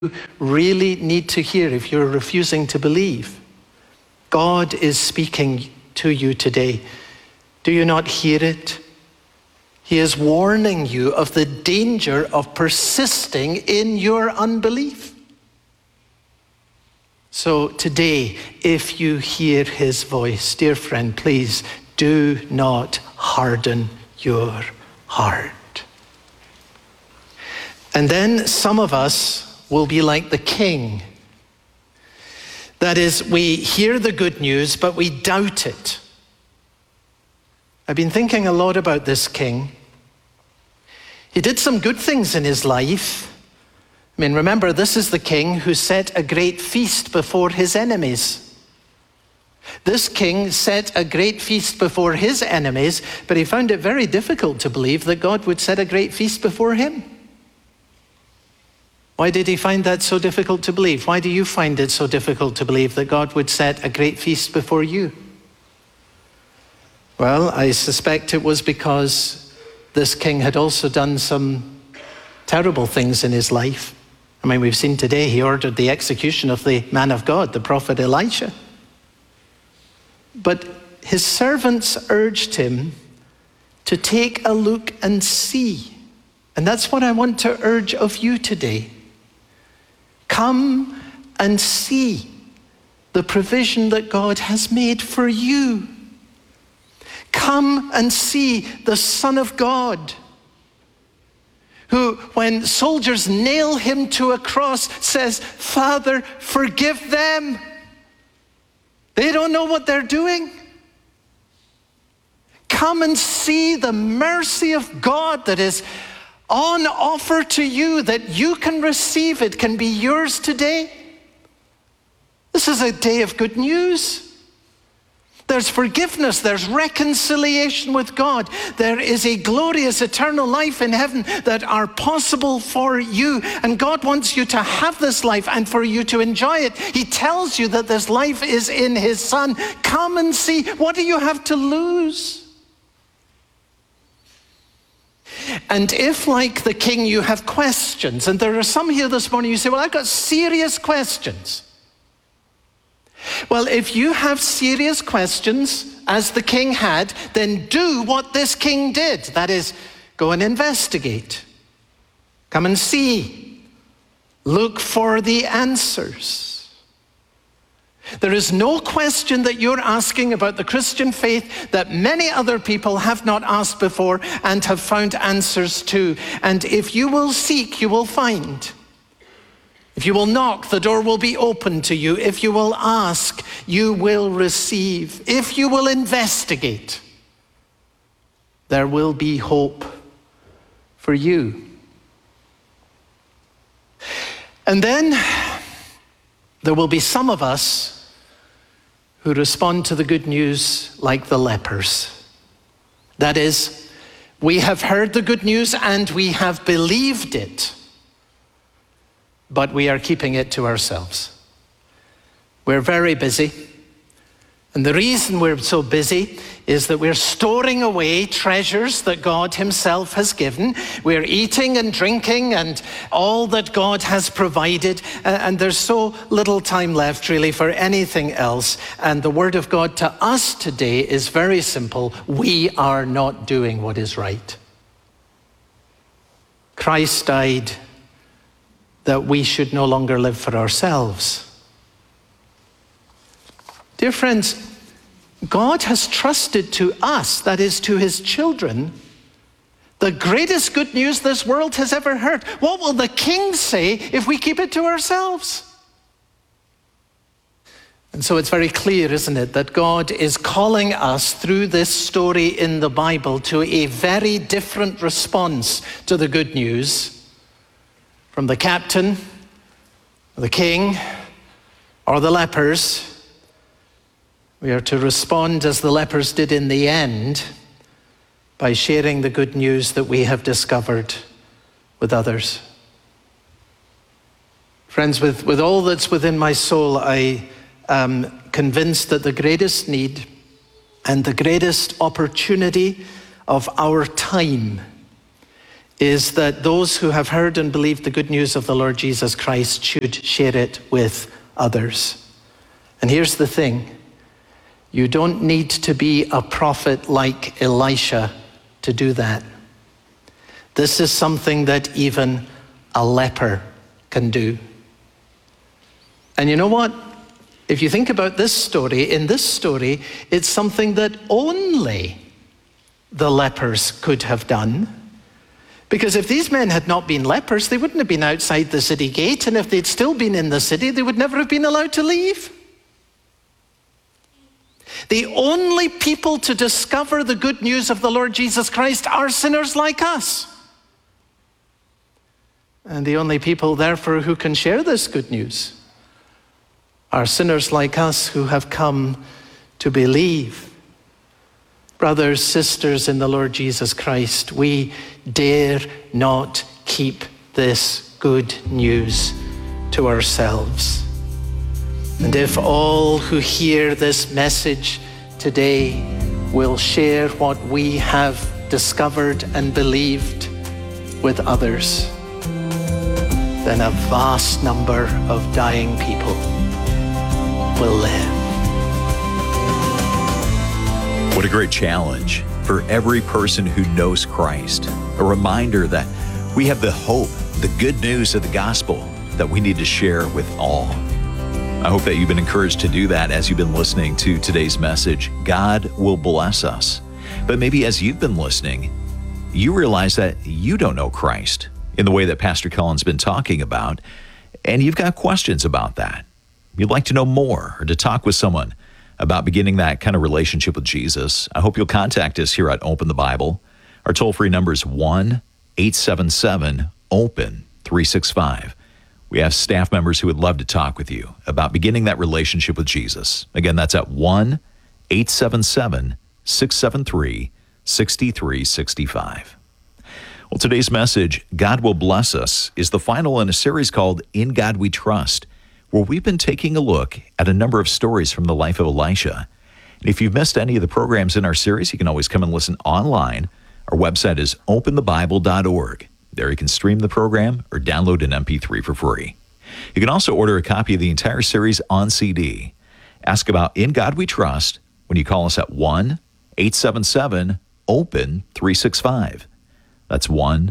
really need to hear if you're refusing to believe. God is speaking to you today. Do you not hear it? He is warning you of the danger of persisting in your unbelief. So today, if you hear his voice, dear friend, please do not harden your heart. And then some of us will be like the king. That is, we hear the good news, but we doubt it. I've been thinking a lot about this king. He did some good things in his life. I mean, remember, this is the king who set a great feast before his enemies. This king set a great feast before his enemies, but he found it very difficult to believe that God would set a great feast before him. Why did he find that so difficult to believe? Why do you find it so difficult to believe that God would set a great feast before you? Well, I suspect it was because this king had also done some terrible things in his life. I mean, we've seen today he ordered the execution of the man of God, the prophet Elisha. But his servants urged him to take a look and see. And that's what I want to urge of you today. Come and see the provision that God has made for you. Come and see the Son of God, who, when soldiers nail him to a cross, says, "Father, forgive them. They don't know what they're doing." Come and see the mercy of God that is on offer to you, that you can receive. It can be yours today. This is a day of good news. There's forgiveness, there's reconciliation with God. There is a glorious eternal life in heaven that are possible for you. And God wants you to have this life and for you to enjoy it. He tells you that this life is in his Son. Come and see. What do you have to lose? And if, like the king, you have questions, and there are some here this morning, you say, well, I've got serious questions. Well, if you have serious questions, as the king had, then do what this king did. That is, go and investigate. Come and see. Look for the answers. There is no question that you're asking about the Christian faith that many other people have not asked before and have found answers to. And if you will seek, you will find. If you will knock, the door will be open to you. If you will ask, you will receive. If you will investigate, there will be hope for you. And then there will be some of us who respond to the good news like the lepers. That is, we have heard the good news and we have believed it, but we are keeping it to ourselves. We're very busy. And the reason we're so busy is that we're storing away treasures that God himself has given. We're eating and drinking and all that God has provided. And there's so little time left really for anything else. And the word of God to us today is very simple. We are not doing what is right. Christ died that we should no longer live for ourselves. Dear friends, God has trusted to us, that is to his children, the greatest good news this world has ever heard. What will the king say if we keep it to ourselves? And so it's very clear, isn't it, that God is calling us through this story in the Bible to a very different response to the good news from the captain, the king, or the lepers. We are to respond as the lepers did in the end by sharing the good news that we have discovered with others. Friends, with all that's within my soul, I am convinced that the greatest need and the greatest opportunity of our time is that those who have heard and believed the good news of the Lord Jesus Christ should share it with others. And here's the thing. You don't need to be a prophet like Elisha to do that. This is something that even a leper can do. And you know what? If you think about this story, in this story, it's something that only the lepers could have done. Because if these men had not been lepers, they wouldn't have been outside the city gate. And if they'd still been in the city, they would never have been allowed to leave. The only people to discover the good news of the Lord Jesus Christ are sinners like us. And the only people, therefore, who can share this good news are sinners like us who have come to believe. Brothers, sisters in the Lord Jesus Christ, we dare not keep this good news to ourselves. And if all who hear this message today will share what we have discovered and believed with others, then a vast number of dying people will live. What a great challenge for every person who knows Christ. A reminder that we have the hope, the good news of the gospel that we need to share with all. I hope that you've been encouraged to do that as you've been listening to today's message. God will bless us. But maybe as you've been listening, you realize that you don't know Christ in the way that Pastor Cullen's been talking about, and you've got questions about that. You'd like to know more or to talk with someone about beginning that kind of relationship with Jesus. I hope you'll contact us here at Open the Bible. Our toll-free number is 1-877-OPEN-365. We have staff members who would love to talk with you about beginning that relationship with Jesus. Again, that's at 1-877-673-6365. Well, today's message, God Will Bless Us, is the final in a series called In God We Trust, where we've been taking a look at a number of stories from the life of Elisha. And if you've missed any of the programs in our series, you can always come and listen online. Our website is openthebible.org. There you can stream the program or download an MP3 for free. You can also order a copy of the entire series on CD. Ask about In God We Trust when you call us at 1-877-OPEN-365. That's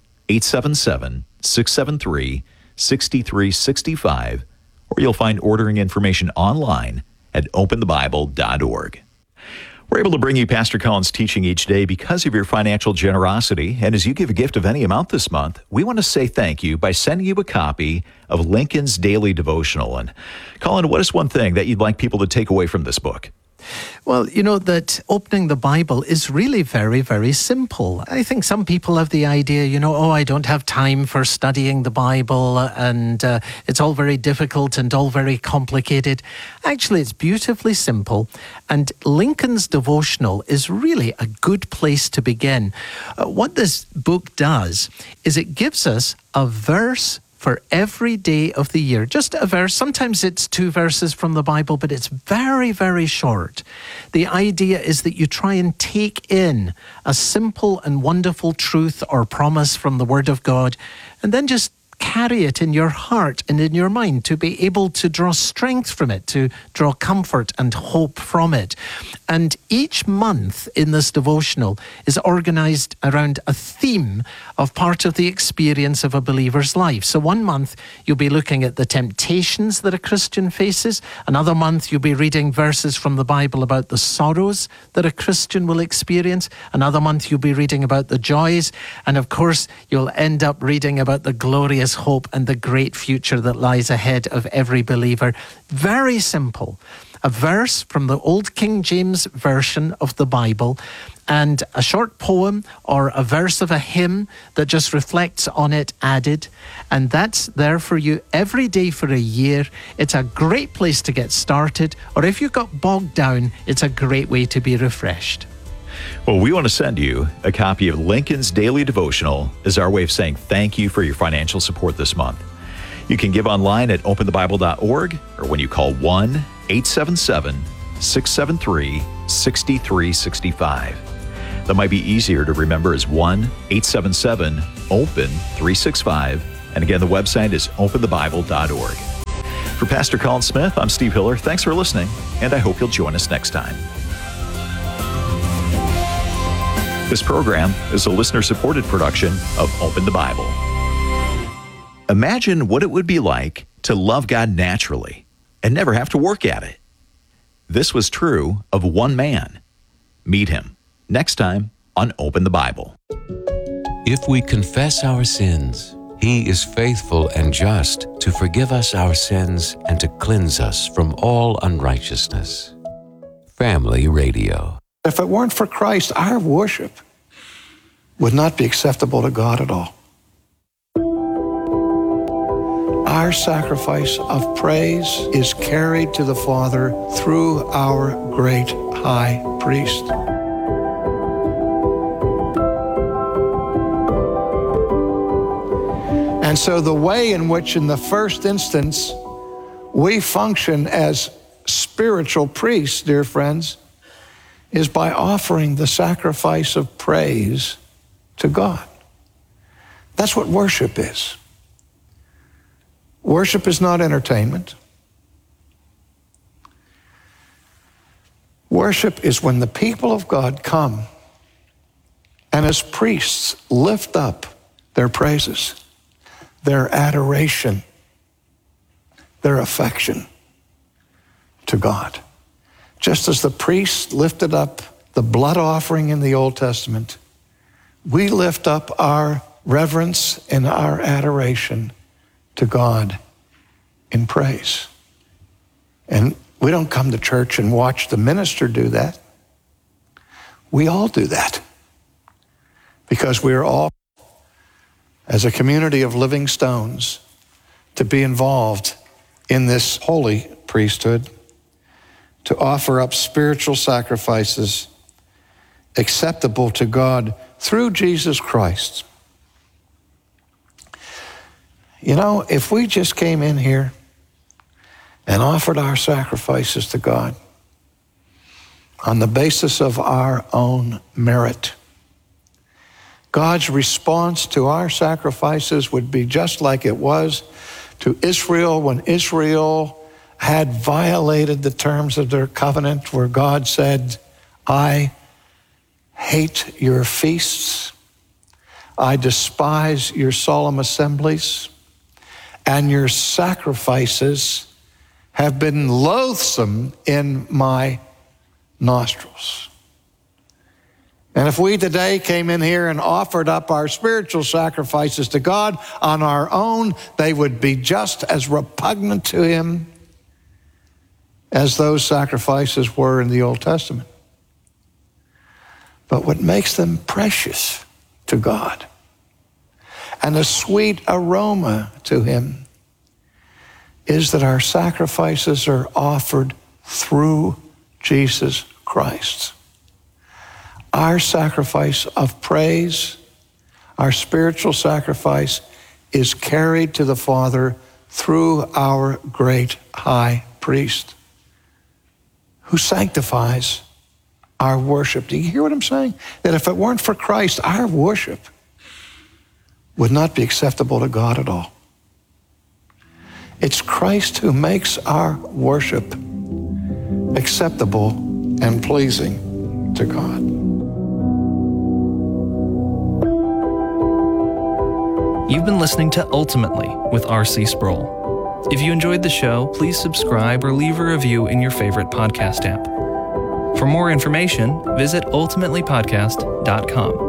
1-877-673-6365. Or you'll find ordering information online at openthebible.org. We're able to bring you Pastor Cullen's teaching each day because of your financial generosity. And as you give a gift of any amount this month, we want to say thank you by sending you a copy of Lincoln's Daily Devotional. And Cullen, what is one thing that you'd like people to take away from this book? Well, you know that opening the Bible is really very, very simple. I think some people have the idea, I don't have time for studying the Bible and it's all very difficult and all very complicated. Actually, it's beautifully simple. And Lincoln's Devotional is really a good place to begin. What this book does is it gives us a verse for every day of the year. Just a verse. Sometimes it's 2 verses from the Bible, but it's very, very short. The idea is that you try and take in a simple and wonderful truth or promise from the Word of God, and then just carry it in your heart and in your mind to be able to draw strength from it, to draw comfort and hope from it. And each month in this devotional is organized around a theme of part of the experience of a believer's life. So one month you'll be looking at the temptations that a Christian faces. Another month you'll be reading verses from the Bible about the sorrows that a Christian will experience. Another month you'll be reading about the joys. And of course, you'll end up reading about the glorious hope and the great future that lies ahead of every believer. Very simple. A verse from the Old King James Version of the Bible and a short poem or a verse of a hymn that just reflects on it added. And that's there for you every day for a year. It's a great place to get started. Or if you got bogged down, it's a great way to be refreshed. Well, we want to send you a copy of Lincoln's Daily Devotional as our way of saying thank you for your financial support this month. You can give online at openthebible.org or when you call 1-877-673-6365. that might be easier to remember is 1-877-OPEN-365. And again, the website is openthebible.org. For Pastor Colin Smith, I'm Steve Hiller. Thanks for listening, and I hope you'll join us next time. This program is a listener-supported production of Open the Bible. Imagine what it would be like to love God naturally and never have to work at it. This was true of one man. Meet him next time on Open the Bible. If we confess our sins, He is faithful and just to forgive us our sins and to cleanse us from all unrighteousness. Family Radio. If it weren't for Christ, our worship would not be acceptable to God at all. Our sacrifice of praise is carried to the Father through our great high priest. And so the way in which, in the first instance, we function as spiritual priests, dear friends, is by offering the sacrifice of praise to God. That's what worship is. Worship is not entertainment. Worship is when the people of God come and as priests lift up their praises, their adoration, their affection to God. Just as the priests lifted up the blood offering in the Old Testament, we lift up our reverence and our adoration to God in praise. And we don't come to church and watch the minister do that. We all do that because we are all, as a community of living stones, to be involved in this holy priesthood, to offer up spiritual sacrifices acceptable to God through Jesus Christ. You know, if we just came in here and offered our sacrifices to God on the basis of our own merit, God's response to our sacrifices would be just like it was to Israel when Israel had violated the terms of their covenant, where God said, I hate your feasts, I despise your solemn assemblies, and your sacrifices have been loathsome in my nostrils. And if we today came in here and offered up our spiritual sacrifices to God on our own, they would be just as repugnant to Him as those sacrifices were in the Old Testament. But what makes them precious to God and a sweet aroma to Him is that our sacrifices are offered through Jesus Christ. Our sacrifice of praise, our spiritual sacrifice, is carried to the Father through our great high priest, who sanctifies our worship. Do you hear what I'm saying? That if it weren't for Christ, our worship would not be acceptable to God at all. It's Christ who makes our worship acceptable and pleasing to God. You've been listening to Ultimately with R.C. Sproul. If you enjoyed the show, please subscribe or leave a review in your favorite podcast app. For more information, visit ultimatelypodcast.com.